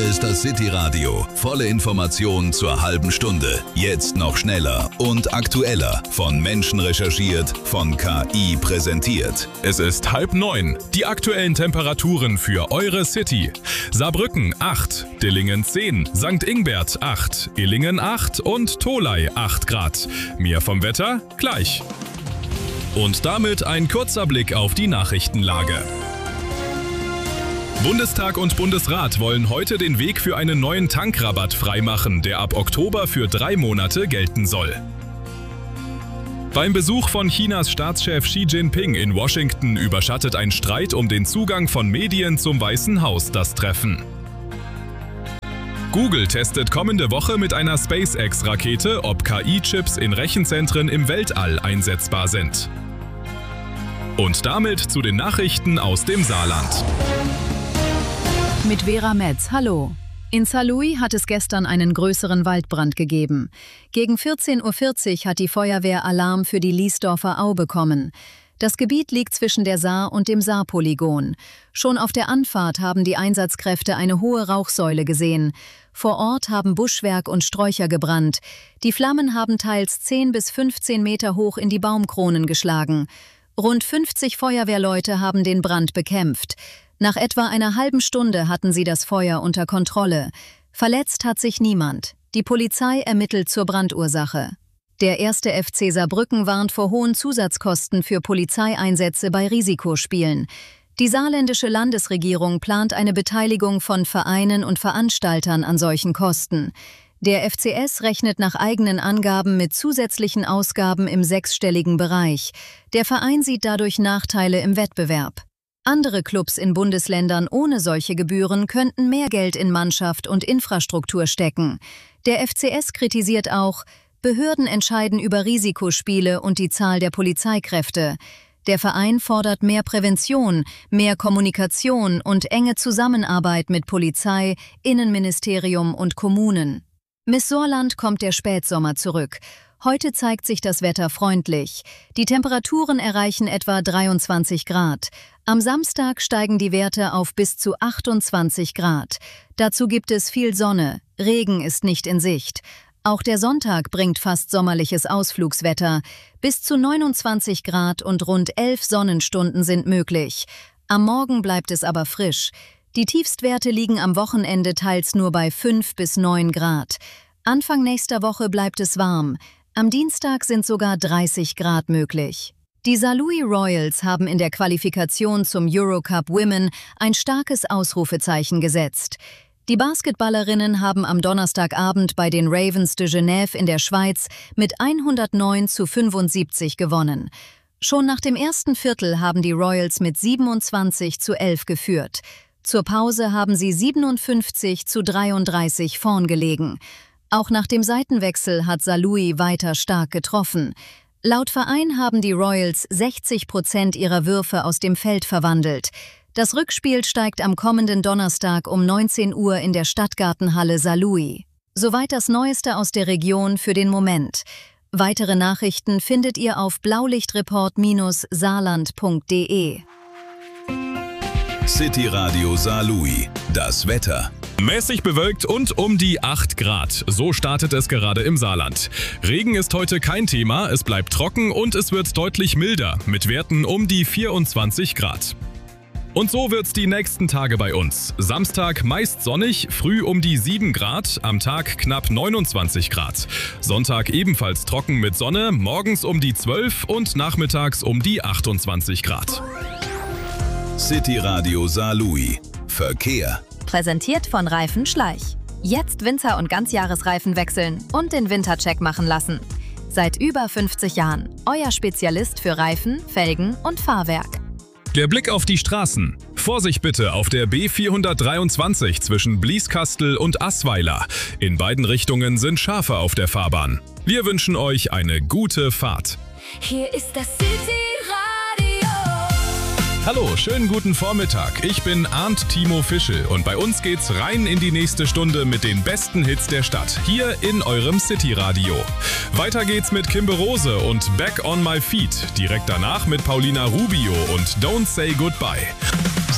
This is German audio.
Hier ist das City Radio. Volle Informationen zur halben Stunde. Jetzt noch schneller und aktueller. Von Menschen recherchiert, von KI präsentiert. Es ist 8:30. Die aktuellen Temperaturen für eure City. Saarbrücken 8, Dillingen 10, St. Ingbert 8, Illingen 8 und Tholey 8 Grad. Mehr vom Wetter gleich. Und damit ein kurzer Blick auf die Nachrichtenlage. Bundestag und Bundesrat wollen heute den Weg für einen neuen Tankrabatt freimachen, der ab Oktober für 3 Monate gelten soll. Beim Besuch von Chinas Staatschef Xi Jinping in Washington überschattet ein Streit um den Zugang von Medien zum Weißen Haus das Treffen. Google testet kommende Woche mit einer SpaceX-Rakete, ob KI-Chips in Rechenzentren im Weltall einsetzbar sind. Und damit zu den Nachrichten aus dem Saarland. Mit Vera Metz, hallo. In Saarlouis hat es gestern einen größeren Waldbrand gegeben. Gegen 14:40 Uhr hat die Feuerwehr Alarm für die Liesdorfer Au bekommen. Das Gebiet liegt zwischen der Saar und dem Saarpolygon. Schon auf der Anfahrt haben die Einsatzkräfte eine hohe Rauchsäule gesehen. Vor Ort haben Buschwerk und Sträucher gebrannt. Die Flammen haben teils 10 bis 15 Meter hoch in die Baumkronen geschlagen. Rund 50 Feuerwehrleute haben den Brand bekämpft. Nach etwa einer halben Stunde hatten sie das Feuer unter Kontrolle. Verletzt hat sich niemand. Die Polizei ermittelt zur Brandursache. Der 1. FC Saarbrücken warnt vor hohen Zusatzkosten für Polizeieinsätze bei Risikospielen. Die saarländische Landesregierung plant eine Beteiligung von Vereinen und Veranstaltern an solchen Kosten. Der FCS rechnet nach eigenen Angaben mit zusätzlichen Ausgaben im 6-stelligen Bereich. Der Verein sieht dadurch Nachteile im Wettbewerb. Andere Clubs in Bundesländern ohne solche Gebühren könnten mehr Geld in Mannschaft und Infrastruktur stecken. Der FCS kritisiert auch, Behörden entscheiden über Risikospiele und die Zahl der Polizeikräfte. Der Verein fordert mehr Prävention, mehr Kommunikation und enge Zusammenarbeit mit Polizei, Innenministerium und Kommunen. Miss Saarland kommt der Spätsommer zurück. Heute zeigt sich das Wetter freundlich. Die Temperaturen erreichen etwa 23 Grad. Am Samstag steigen die Werte auf bis zu 28 Grad. Dazu gibt es viel Sonne. Regen ist nicht in Sicht. Auch der Sonntag bringt fast sommerliches Ausflugswetter. Bis zu 29 Grad und rund 11 Sonnenstunden sind möglich. Am Morgen bleibt es aber frisch. Die Tiefstwerte liegen am Wochenende teils nur bei 5 bis 9 Grad. Anfang nächster Woche bleibt es warm. Am Dienstag sind sogar 30 Grad möglich. Die Saarlouis Royals haben in der Qualifikation zum Eurocup Women ein starkes Ausrufezeichen gesetzt. Die Basketballerinnen haben am Donnerstagabend bei den Ravens de Genève in der Schweiz mit 109:75 gewonnen. Schon nach dem ersten Viertel haben die Royals mit 27:11 geführt. Zur Pause haben sie 57:33 vorn gelegen. Auch nach dem Seitenwechsel hat Saarlouis weiter stark getroffen. Laut Verein haben die Royals 60% ihrer Würfe aus dem Feld verwandelt. Das Rückspiel steigt am kommenden Donnerstag um 19 Uhr in der Stadtgartenhalle Saarlouis. Soweit das Neueste aus der Region für den Moment. Weitere Nachrichten findet ihr auf blaulichtreport-saarland.de. City Radio Saarlouis. Das Wetter. Mäßig bewölkt und um die 8 Grad. So startet es gerade im Saarland. Regen ist heute kein Thema, es bleibt trocken und es wird deutlich milder, mit Werten um die 24 Grad. Und so wird's die nächsten Tage bei uns. Samstag meist sonnig, früh um die 7 Grad, am Tag knapp 29 Grad. Sonntag ebenfalls trocken mit Sonne, morgens um die 12 und nachmittags um die 28 Grad. City Radio Saarlouis. Verkehr. Präsentiert von Reifen Schleich. Jetzt Winter- und Ganzjahresreifen wechseln und den Wintercheck machen lassen. Seit über 50 Jahren euer Spezialist für Reifen, Felgen und Fahrwerk. Der Blick auf die Straßen. Vorsicht bitte auf der B423 zwischen Blieskastel und Assweiler. In beiden Richtungen sind Schafe auf der Fahrbahn. Wir wünschen euch eine gute Fahrt. Hier ist das City Radio. Hallo, schönen guten Vormittag. Ich bin Arndt Timo Fischel und bei uns geht's rein in die nächste Stunde mit den besten Hits der Stadt, hier in eurem City Radio. Weiter geht's mit Kimber Rose und Back on My Feet, direkt danach mit Paulina Rubio und Don't Say Goodbye.